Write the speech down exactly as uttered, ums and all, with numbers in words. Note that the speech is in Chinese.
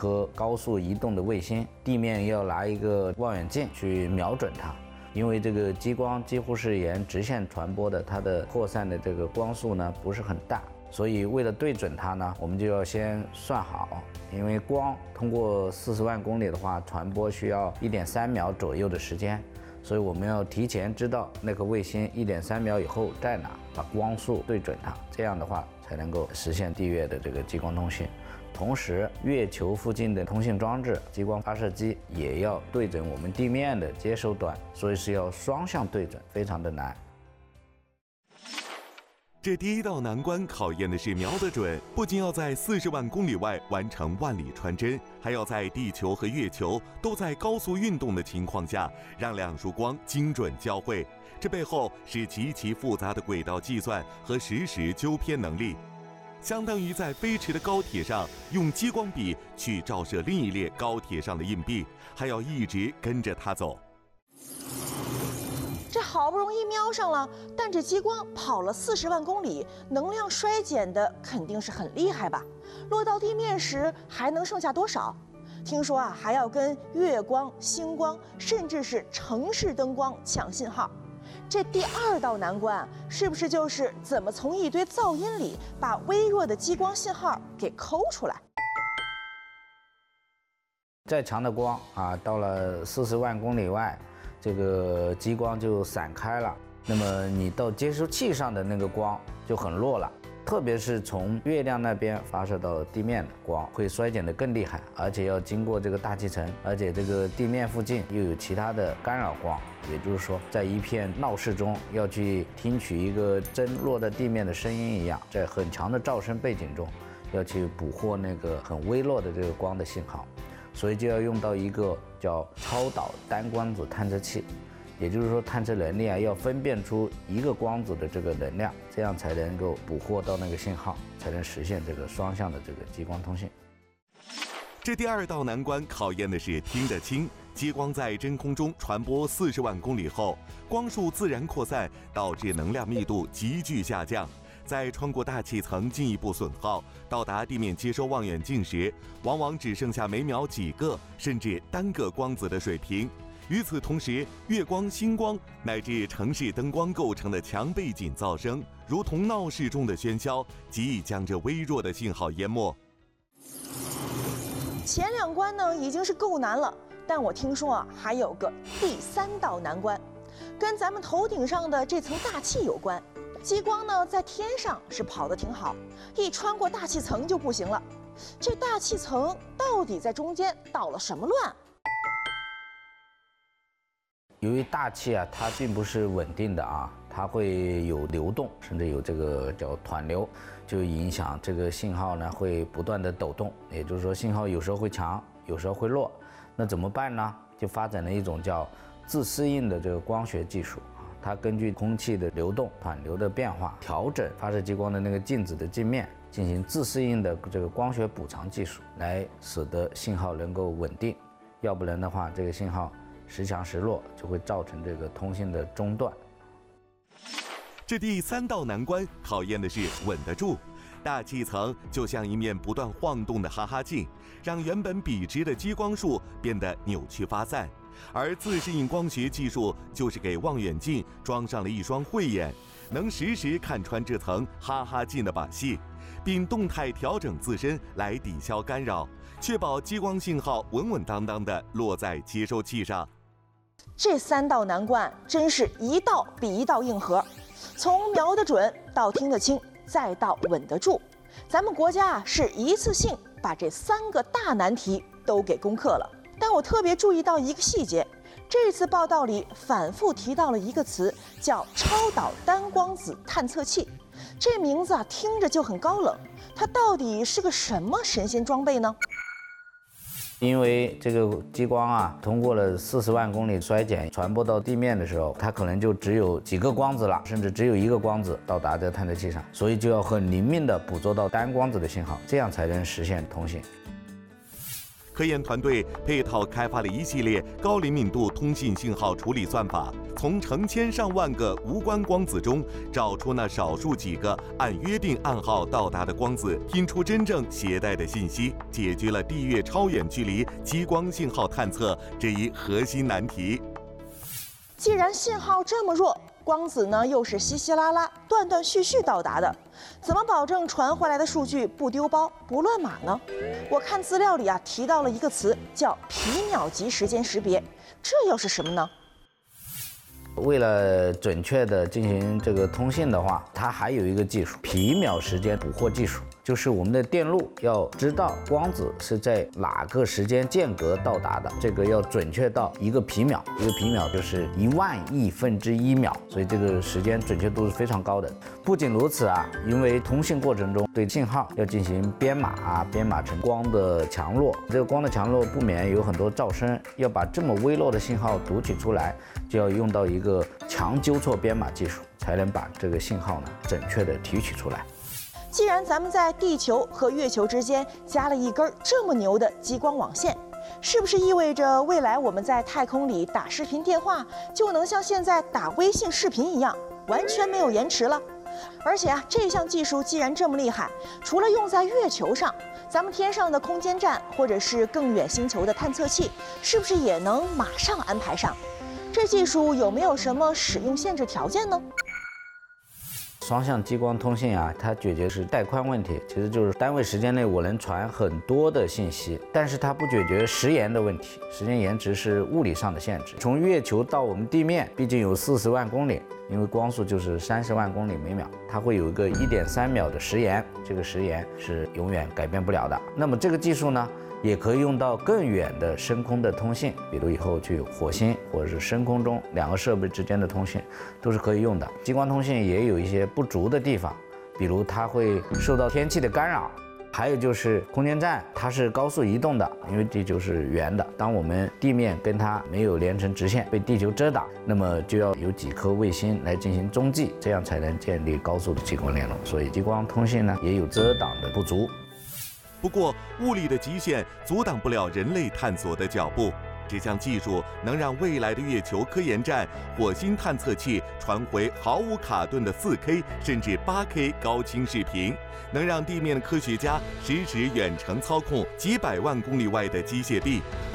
颗高速移动的卫星，地面要拿一个望远镜去瞄准它。因为这个激光几乎是沿直线传播的，它的扩散的这个光速呢不是很大，所以为了对准它呢，我们就要先算好，因为光通过四十万公里的话，传播需要一点三秒左右的时间，所以我们要提前知道那颗卫星一点三秒以后在哪，把光速对准它，这样的话才能够实现地月的这个激光通信。同时，月球附近的通信装置、激光发射机也要对准我们地面的接收端，所以是要双向对准，非常的难。 这第一道难关考验的是瞄得准，不仅要在四十万公里外完成万里穿针，还要在地球和月球都在高速运动的情况下，让两束光精准交汇。这背后是极其复杂的轨道计算和实时纠偏能力。相当于在飞驰的高铁上用激光笔去照射另一列高铁上的硬币，还要一直跟着它走。 这好不容易瞄上了，但这激光跑了四十万公里，能量衰减的肯定是很厉害吧？落到地面时还能剩下多少？听说啊，还要跟月光、星光，甚至是城市灯光抢信号。这第二道难关是不是就是怎么从一堆噪音里把微弱的激光信号给抠出来？ 再强的光啊，到了四十万公里外，这个激光就散开了。那么你到接收器上的那个光就很弱了，特别是从月亮那边发射到地面的光会衰减得更厉害，而且要经过这个大气层，而且这个地面附近又有其他的干扰光。也就是说，在一片闹市中要去听取一个针落在地面的声音一样，在很强的噪声背景中，要去捕获那个很微弱的这个光的信号，所以就要用到一个叫超导单光子探测器。也就是说，探测能力啊要分辨出一个光子的这个能量，这样才能够捕获到那个信号，才能实现这个双向的这个激光通信。 这第二道难关考验的是听得清。激光在真空中传播四十万公里后，光束自然扩散，导致能量密度急剧下降。在穿过大气层进一步损耗，到达地面接收望远镜时，往往只剩下每秒几个甚至单个光子的水平。与此同时，月光、星光乃至城市灯光构成的强背景噪声，如同闹市中的喧嚣，极易将这微弱的信号淹没。 前两关呢已经是够难了，但我听说啊还有个第三道难关，跟咱们头顶上的这层大气有关。激光呢在天上是跑得挺好，一穿过大气层就不行了。这大气层到底在中间捣了什么乱？ 由于大气啊，它并不是稳定的啊，它会有流动，甚至有这个叫湍流，就影响这个信号呢会不断的抖动。也就是说，信号有时候会强，有时候会弱。那怎么办呢？就发展了一种叫自适应的这个光学技术啊，它根据空气的流动、湍流的变化，调整发射激光的那个镜子的镜面，进行自适应的这个光学补偿技术，来使得信号能够稳定。要不然的话，这个信号时强时弱，就会造成这个通信的中断。 这第三道难关考验的是稳得住。大气层就像一面不断晃动的哈哈镜，让原本笔直的激光束变得扭曲发散。而自适应光学技术就是给望远镜装上了一双慧眼，能实时看穿这层哈哈镜的把戏，并动态调整自身来抵消干扰，确保激光信号稳稳当当地落在接收器上。 这三道难关真是一道比一道硬核，从瞄得准到听得清，再到稳得住，咱们国家啊是一次性把这三个大难题都给攻克了。但我特别注意到一个细节，这次报道里反复提到了一个词，叫超导单光子探测器。这名字啊听着就很高冷，它到底是个什么神仙装备呢？ 因为这个激光啊，通过了四十万公里衰减传播到地面的时候，它可能就只有几个光子了，甚至只有一个光子到达这探测器上，所以就要很灵敏地捕捉到单光子的信号，这样才能实现通信。 科研团队配套开发了一系列高灵敏度通信信号处理算法，从成千上万个无关光子中找出那少数几个按约定暗号到达的光子，拼出真正携带的信息，解决了地月超远距离激光信号探测这一核心难题。 既然信号这么弱，光子呢又是稀稀拉拉、断断续续到达的，怎么保证传回来的数据不丢包、不乱码呢？我看资料里啊提到了一个词，叫皮秒级时间识别，这又是什么呢？ 为了准确的进行这个通信的话，它还有一个技术，皮秒时间捕获技术。就是我们的电路要知道光子是在哪个时间间隔到达的，这个要准确到一个皮秒，一个皮秒就是一万亿分之一秒，所以这个时间准确度是非常高的。不仅如此啊，因为通信过程中对信号要进行编码啊，编码成光的强弱，这个光的强弱不免有很多噪声，要把这么微弱的信号读取出来，就要用到一个强纠错编码技术，才能把这个信号呢准确的提取出来。 既然咱们在地球和月球之间加了一根这么牛的激光网线，是不是意味着未来我们在太空里打视频电话就能像现在打微信视频一样，完全没有延迟了？而且啊，这项技术既然这么厉害，除了用在月球上，咱们天上的空间站或者是更远星球的探测器，是不是也能马上安排上？这技术有没有什么使用限制条件呢？ 双向激光通信啊，它解决是带宽问题，其实就是单位时间内我能传很多的信息，但是它不解决时延的问题，时间延迟是物理上的限制。从月球到我们地面，毕竟有四十万公里，因为光速就是三十万公里每秒，它会有一个一点三秒的时延，这个时延是永远改变不了的。那么这个技术呢，也可以用到更远的深空的通信，比如以后去火星或者是深空中两个设备之间的通信都是可以用的。激光通信也有一些不足的地方，比如它会受到天气的干扰，还有就是空间站它是高速移动的，因为地球是圆的，当我们地面跟它没有连成直线，被地球遮挡，那么就要有几颗卫星来进行中继，这样才能建立高速的激光联络。所以激光通信呢也有遮挡的不足。 不过，物理的极限阻挡不了人类探索的脚步。这项技术能让未来的月球科研站、火星探测器传回毫无卡顿的 四K 甚至 八K 高清视频，能让地面的科学家实时远程操控几百万公里外的机械臂，